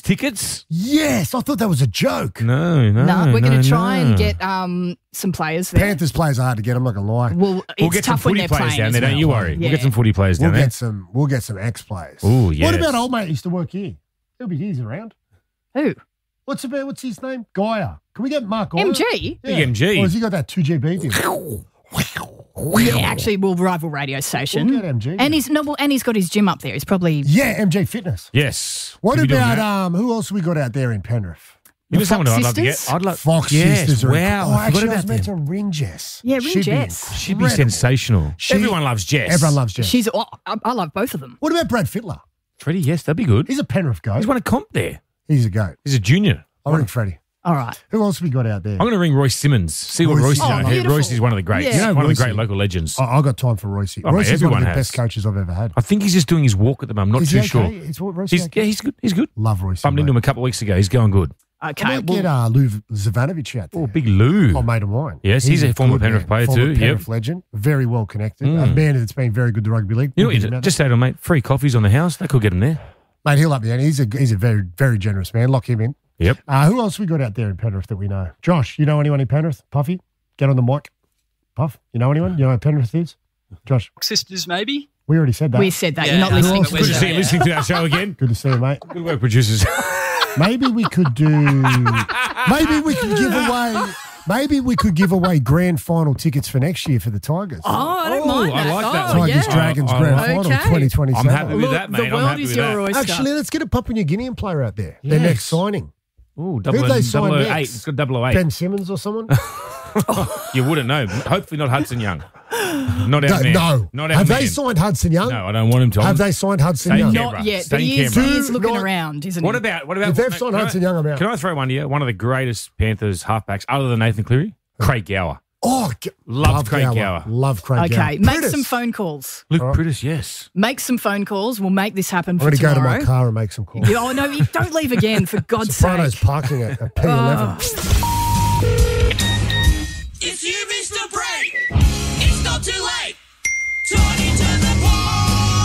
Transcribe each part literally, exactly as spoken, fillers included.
Panthers tickets? Yes, I thought that was a joke. No, no, No, we're no, going to try no. and get um, some players there. Panthers players are hard to get. I'm not gonna lie. Well, it's We'll get some tough when footy they're players playing down as there, well. don't you worry. We'll Yeah. get some footy players We'll down there. get some. We'll get some ex players. Oh, yes. What about old mate who used to work here? He'll be he's around. Who? What's about? What's his name? Gaia. Can we get Mark Gaia? M G? Big M G. Or has he got that two G B deal? Yeah, actually, we'll rival radio station. We'll get M G. And he's no, well, and he's got his gym up there. He's probably Yeah, M J Fitness. Yes. What Could be doing about that. um? Who else we got out there in Penrith? You know the someone Fox I'd love to sisters? get? I'd love Fox yes, sisters. Are Wow. Oh, I forgot actually, I about was meant them. to ring Jess. Yeah, ring She'd be Jess. She'd be incredible. sensational. She- Everyone loves Jess. Everyone loves Jess. she's. Oh, I, I love both of them. What about Brad Fittler? Freddie, yes, that'd be good. He's a Penrith goat. He's won a comp there. He's a goat. He's a junior. I'll ring Freddie. All right. Who else we got out there? I'm going to ring Royce Simmons. See what Royce Royce is is- doing. Oh, Hey, beautiful. Royce is one of the greats. Yeah. You know one of Royce- the great local legends. I, I got time for Royce. Oh, mate, Royce is one of everyone the has. best coaches I've ever had. I think he's just doing his walk at the moment. I'm not Is too he sure. okay? Is Royce He's, okay? yeah, he's good. He's good. Love Royce. Bumped into him a couple of weeks ago. He's going good. Okay. Can I well, get uh, Lou Zavanovic out there? Oh, big Lou. Oh, mate of mine. Yes, he's a former good Penrith man. player Former too, yep. Penrith legend. Very well connected. Mm. A man that's been very good to rugby league. You know We'll what? get him You, out just say to him, mate, free coffees on the house. They could get him there. there. Mate, he'll up the ante. He's a, he's a very, very generous man. Lock him in. Yep. Uh, who else we got out there in Penrith that we know? Josh, you know anyone in Penrith? Puffy, get on the mic. Puff, you know anyone? You know who Penrith is? Josh, Sisters, maybe? we already said that. we said that. Yeah, You're not no, listening no, to we're Good to the see show. you listening to our show again. Good to see you, mate. Good work, producers. Maybe we could do. Maybe we could give away. Maybe we could give away grand final tickets for next year for the Tigers. Oh, I don't Oh, mind I that. like that oh, one. Tigers yeah. Dragons I- I grand like- final Okay. twenty twenty-seven. I'm happy with Look, that, mate. the I'm world happy is with your that. oyster. Actually, let's get a Papua New Guinean player out there. Their Yes. next signing. Ooh, double Who'd they sign double oh eight. next? It's got double oh eight. Ben Simmons or someone? You wouldn't know. Hopefully not Hudson Young. Not no, our man. no. Not our Have man. they signed Hudson Young? No, I don't want him to. Have they signed Hudson Stay Young? in Not Canberra. yet, Stay but in he is, Canberra. he is looking not- around, isn't What he? about what about? If they've can signed I- Hudson Young, I'm out. Can I throw one to you? One of the greatest Panthers halfbacks, other than Nathan Cleary, Craig Gower. Oh, g- Love Craig Gower. Love Craig Gower. Okay, make Pritis. some phone calls. Luke All right. Pritis, yes. Make some phone calls. We'll make this happen I'm for going to go to tomorrow. my car and make some calls. Yeah, oh, no, you don't leave again, for God's Sopranos sake. parking at, at P eleven. If you missed a break, it's not too late. Turn into the party.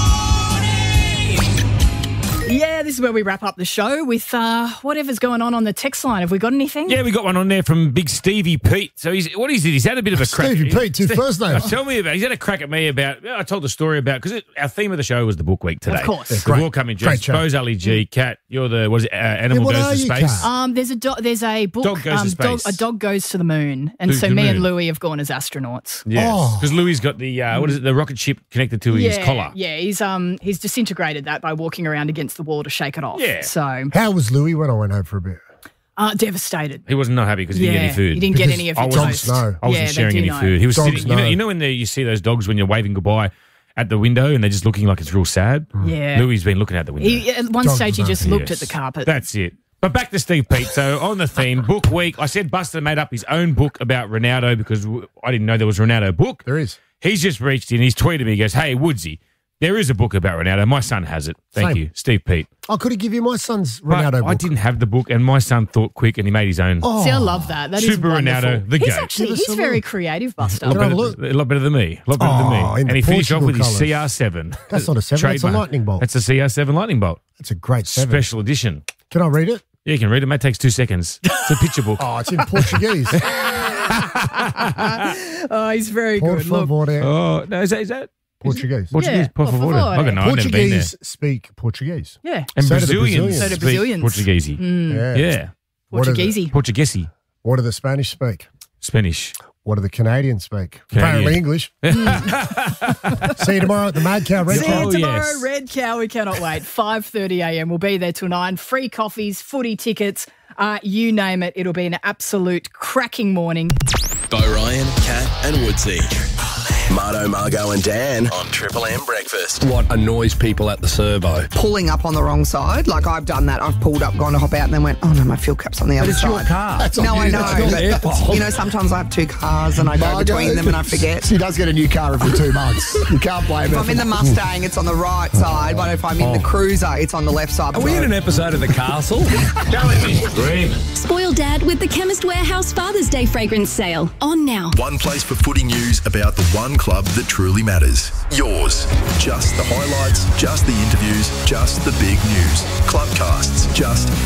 Yeah, this is where we wrap up the show with uh, whatever's going on on the text line. Have we got anything? Yeah, we got one on there from Big Stevie Pete. So he's what is it? He's had a bit of a crack. Stevie Pete, two Steve- first names. Oh, tell me about. He's had a crack at me about. I told the story about because our theme of the show was the book week today. Of course. Yeah, We've great. all come in. Great Just show. Bose Ali G, Cat. You're the what is it? Uh, Animal Yeah, what Goes are to you, Space. Kat? Um, there's a do- there's a book. Dog Goes to um, Space. a dog goes to the moon, and To so the me and moon. Louis have gone as astronauts. Yes, Oh. because Louis got the uh, what is it? The rocket ship connected to his yeah, collar. yeah, he's um he's disintegrated that by walking around against the wall to shake it off. Yeah. So How was Louis when I went home for a bit? uh, devastated. He was not happy because he didn't get Yeah, any food. he didn't get Because any of I your wasn't, toast. know. I wasn't Yeah, they sharing do any know. food. He was Dogs sitting. You know, know. you know when the, you see those dogs when you're waving goodbye at the window and they're just looking like it's real sad. Yeah. Louis has been looking out the window. He, at one Dogs stage, he know. just looked Yes. at the carpet. That's it. But back to Steve Pete. So on the theme, book week, I said Buster made up his own book about Ronaldo because w- I didn't know there was a Ronaldo book. There is. He's just reached in. He's tweeted me. He goes, "Hey Woodsy, there is a book about Ronaldo. My son has it. Thank Same. you, Steve Pete." I could have given you my son's But Ronaldo book. I didn't have the book, and my son thought quick, and he made his own. Oh, See, I love that. That is Super wonderful. Ronaldo, the he's goat. actually Give us he's a very look. creative, A Buster. lot, Can I have better, a look? a lot better than me. A lot better Oh, than in me. the And he finished off Portugal with his colours. C R seven. That's not a seven, that's a Trademark. lightning bolt. That's a C R seven lightning bolt. That's a great seven. Special edition. Can I read it? Yeah, you can read it, mate. It takes two seconds. It's a picture book. Oh, it's in Portuguese. Oh, he's very Por good. Look, favor. Oh, no, is that, is that Portuguese. Portuguese? Yeah, por por favor. favor. I don't know. I've never been there. Portuguese speak Portuguese. yeah, And So do the Brazilians, Brazilians. So do speak Brazilians. Portuguese. Yeah. Yeah. What are the- Portuguese. Portuguese. What do the Spanish speak? Spanish. What do the Canadians speak? Canadian. Apparently English. See you tomorrow at the Mad Cow Red See Cow. you Oh, tomorrow, yes. Red Cow. We cannot wait. five thirty a.m. We'll be there till nine. Free coffees, footy tickets, uh, you name it. It'll be an absolute cracking morning. Bo Ryan, Kat and Woodsy. Marto, Margo and Dan on Triple M Breakfast. What annoys people at the servo? Pulling up on the wrong side. Like I've done that. I've pulled up, gone to hop out, and then went, oh no, my fuel cap's on the other It's side. your car. That's No, on I you. know. That's not their fault. You know, sometimes I have two cars and I go Margo, between them and I forget. She does get a new car every two months. You can't blame If her. I'm in the Mustang, it's on the right side, but if I'm in the Cruiser, it's on the left side. Are we in an episode of The Castle? Dream. Spoil Dad with the Chemist Warehouse Father's Day fragrance sale. On now. One place for footy news about the one club that truly matters. Yours. Just the highlights, just the interviews, just the big news. Clubcasts, just